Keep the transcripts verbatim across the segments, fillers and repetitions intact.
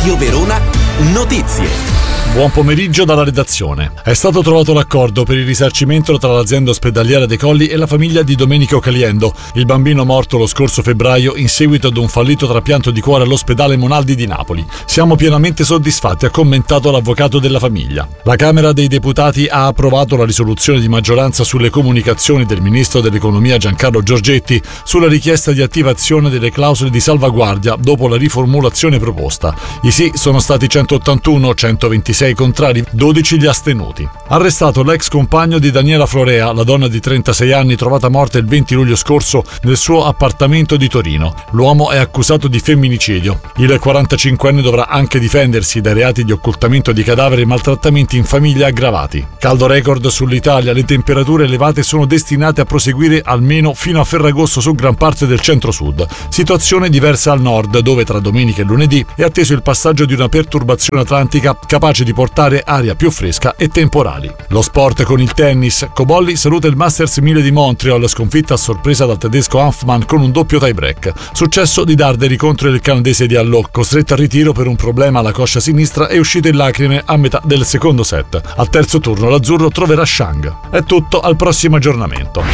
Radio Verona Notizie. Buon pomeriggio dalla redazione. È stato trovato l'accordo per il risarcimento tra l'azienda ospedaliera dei Colli e la famiglia di Domenico Caliendo, il bambino morto lo scorso febbraio in seguito ad un fallito trapianto di cuore all'ospedale Monaldi di Napoli. Siamo pienamente soddisfatti, ha commentato l'avvocato della famiglia. La Camera dei Deputati ha approvato la risoluzione di maggioranza sulle comunicazioni del ministro dell'Economia Giancarlo Giorgetti sulla richiesta di attivazione delle clausole di salvaguardia dopo la riformulazione proposta. I sì sono stati centottantuno, centoventisei contrari, dodici gli astenuti. Arrestato l'ex compagno di Daniela Florea, la donna di trentasei anni trovata morta il venti luglio scorso nel suo appartamento di Torino. L'uomo è accusato di femminicidio. Il quarantacinquenne dovrà anche difendersi dai reati di occultamento di cadaveri e maltrattamenti in famiglia aggravati. Caldo record sull'Italia, le temperature elevate sono destinate a proseguire almeno fino a Ferragosto su gran parte del centro-sud. Situazione diversa al nord, dove tra domenica e lunedì è atteso il passaggio di una perturbazione atlantica capace di portare aria più fresca e temporali. Lo sport con il tennis. Cobolli saluta il Masters mille di Montreal, sconfitta a sorpresa dal tedesco Hanfmann con un doppio tie-break. Successo di Darderi contro il canadese Diallo, costretto al ritiro per un problema alla coscia sinistra e uscito in lacrime a metà del secondo set. Al terzo turno l'azzurro troverà Shang. È tutto, al prossimo aggiornamento.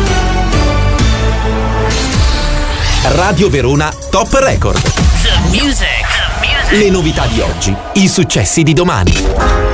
Radio Verona Top Record. The music. The music. Le novità di oggi, i successi di domani.